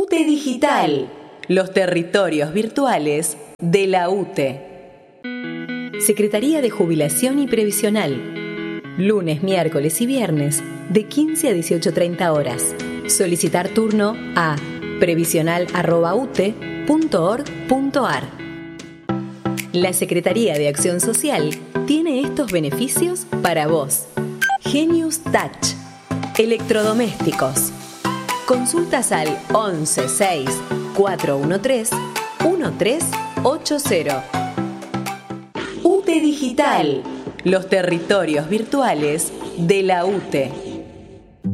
UTE Digital, los territorios virtuales de la UTE. Secretaría de Jubilación y Previsional. Lunes, miércoles y viernes, de 15 a 18:30 horas. Solicitar turno a previsional@ute.org.ar. La Secretaría de Acción Social tiene estos beneficios para vos. Genius Touch. Electrodomésticos. Consultas al 11 6 413 1380. UTE Digital, los territorios virtuales de la UTE.